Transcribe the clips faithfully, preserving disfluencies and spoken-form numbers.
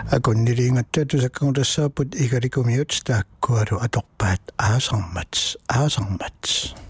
акуннилиингатта тусаккангутассааппут игаликумиут тааккуалу аторпаат аасармат аасармат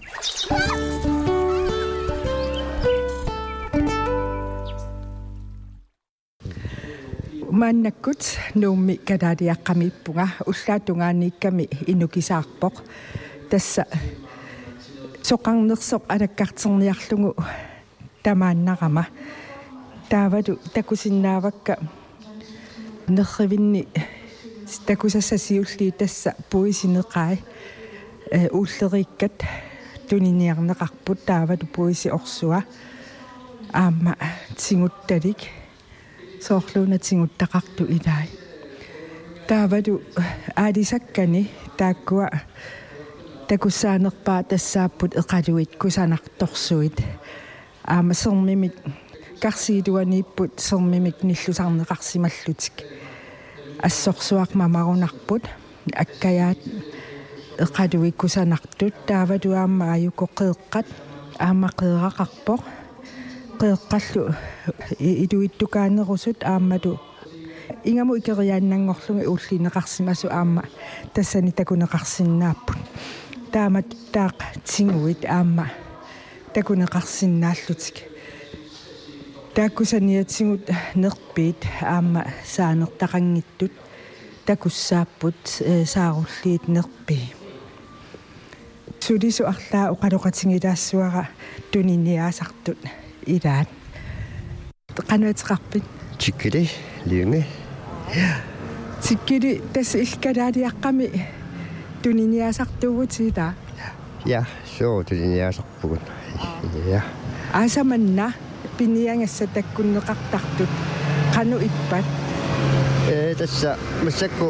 маннаккут нуумми калаалиаққамиппунга уллаатунгаанникками инукисаарпоқ тасса соқарнерсоқ алаккартерниарлугу тамааннарама таавалу такусиннаавакка нерривинни такусассасиулли тасса пуисинеқай э ууллериккат туниниарнеқарпут таавалу пуиси орсуа аама тингутталик соорлуна тингуттақарту илай таавалу аалисаккани тааккуа такуссаанерпаа тассааппут эқалуит кусанарторсуит аама сермимик карсиилуаниппут сермимик ниллусарнеқарсималлутик ассорсуармамарунарпут аккаяат эқалуик кусанартут таавалу аама аюкоқеэққат аама қеэрақарпоқ qeeqqallu iluittukaannerusut aammalu ingamu ikeriaannanngorlungi uullineqarsimasu aamma tassani takuneqarsinnaapput taamat taaq tinguit aamma takuneqarsinnaallutik taakkusaniatingut nerpiit aamma saanertaqangittut takussaapput saarulliit nerpi sulisu arlaa uqaloqatingilaassuara tuniniaasartut ilaat qanaatiqarpit tikkili liunge tikkili tas ilkalaaliaqqami tuniniaasartuugutiila ja so tuniniaasarpugut ja aasamanna piniangassa takkunneqartartut qanu ippat ee tassa massakku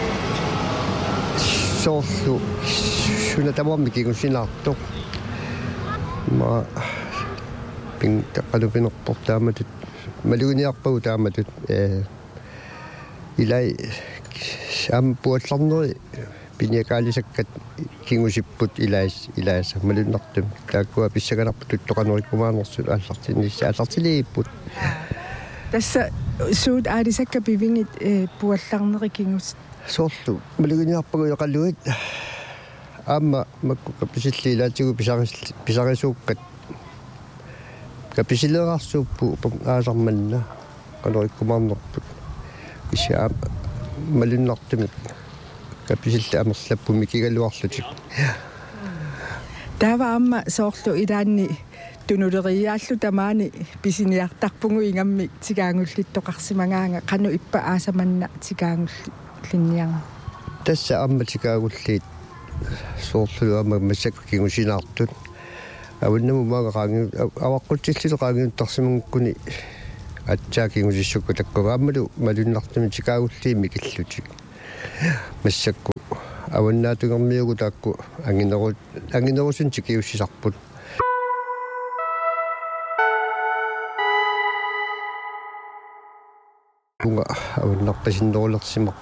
soorlu sunatamuammikigunsinartuq ma ping taqalupinerpor taamatut maluginiarpagu taamatut ee ilai saampuallarneri piniakaalisakkat kingusipput ilais ilaasa malunnartum taakkua pissakanarput tuttoqanerikkumaanersut aallartinissa aallartiliipput tassa suut aalisakka pivingit puallarneri kingus soorlu maluginiarpagu yoqalluit aamma makkuka pisilliilaatigu pisaris pisarisuukkat kapisileraarsuuppu aasarmanna qanerikkumaarnerput kisia malunnartumik kapisilla amerlappumi kigaluarlutik taava amma soorlu ilaanni tunuleriaallu tamaani pisiniartarpungu ingammi tikaangullittoqarsimangaanga qanu ippa aasamanna tikaangullinniarma tassa amma tikaagulliit soorlu amma massakkingusinartut awunnamu maaga qaangi awaqqutsillu qaangiuttarsimungukkuni atsaakingusissukku takkugaammalu malunnartumi tikaagulliimmi killutik massakku awunnaatugermiugu taakku anginerut anginerusun tikiussisarput punga awunnarpasinnerulersimaq